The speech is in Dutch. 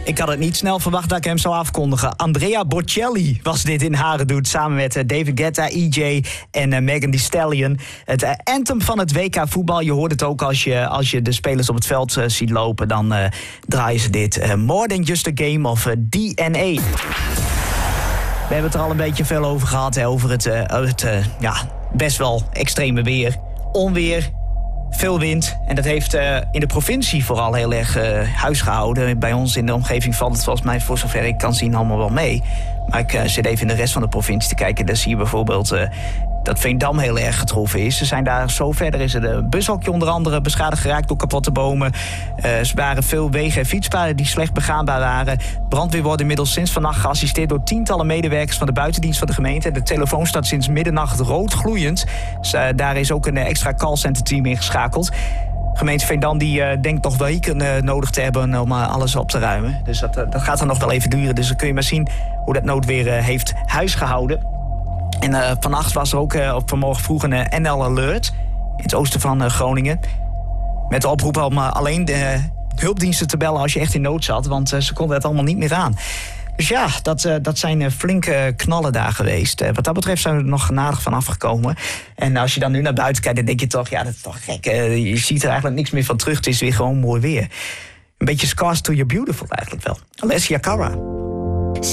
Ik had het niet snel verwacht dat ik hem zou afkondigen. Andrea Bocelli was dit in Harendoet samen met David Guetta, EJ en Megan Thee Stallion. Het anthem van het WK voetbal. Je hoort het ook als je de spelers op het veld ziet lopen. Dan draaien ze dit. More than just a game of DNA. We hebben het er al een beetje veel over gehad. Hè, over het best wel extreme weer. Onweer. Veel wind. En dat heeft in de provincie vooral heel erg huis gehouden. Bij ons in de omgeving valt het volgens mij, voor zover ik kan zien, allemaal wel mee. Maar ik zit even in de rest van de provincie te kijken. Daar zie je bijvoorbeeld dat Veendam heel erg getroffen is. Ze zijn daar zo verder. Is er een bushokje onder andere beschadigd geraakt door kapotte bomen. Er waren veel wegen en fietspaden die slecht begaanbaar waren. Brandweer wordt inmiddels sinds vannacht geassisteerd door tientallen medewerkers van de buitendienst van de gemeente. De telefoon staat sinds middernacht rood gloeiend. Dus, daar is ook een extra callcenter team ingeschakeld. Gemeente Veendam die denkt nog weken nodig te hebben om alles op te ruimen. Dus dat gaat dan nog wel even duren. Dus dan kun je maar zien hoe dat noodweer heeft huisgehouden. En vannacht was er ook vanmorgen vroeg een NL-alert in het oosten van Groningen. Met de oproep om alleen de hulpdiensten te bellen als je echt in nood zat. Want ze konden het allemaal niet meer aan. Dus ja, dat zijn flinke knallen daar geweest. Wat dat betreft zijn we er nog genadig van afgekomen. En als je dan nu naar buiten kijkt, dan denk je toch, ja, dat is toch gek. Je ziet er eigenlijk niks meer van terug. Het is weer gewoon mooi weer. Een beetje Scars to You're Beautiful eigenlijk wel. Alessia Cara.